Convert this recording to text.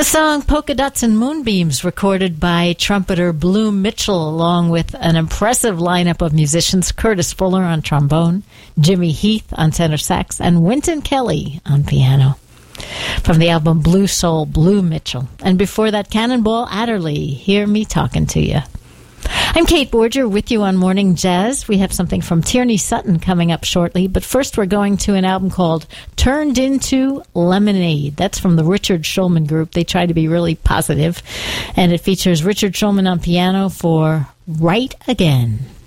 The song Polka Dots and Moonbeams, recorded by trumpeter Bloom Mitchell, along with an impressive lineup of musicians: Curtis Fuller on trombone, Jimmy Heath on tenor sax, and Wynton Kelly on piano. From the album Blue Soul, Bloom Mitchell. And before that, Cannonball Adderley, Hear Me Talking to You. I'm Kate Borger with you on Morning Jazz. We have something from Tierney Sutton coming up shortly, but first we're going to an album called Turned Into Lemonade. That's from the Richard Shulman Group. They try to be really positive, and it features Richard Shulman on piano for Right Again.